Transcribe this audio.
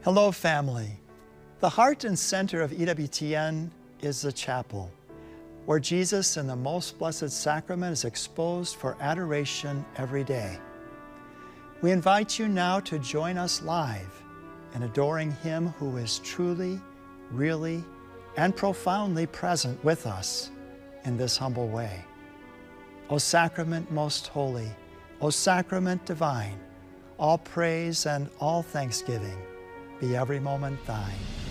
Hello, family. The heart and center of EWTN is the chapel, where Jesus in the Most Blessed Sacrament is exposed for adoration every day. We invite you now to join us live in adoring Him who is truly, really, and profoundly present with us in this humble way. O Sacrament most holy, O Sacrament divine, all praise and all thanksgiving be every moment thine.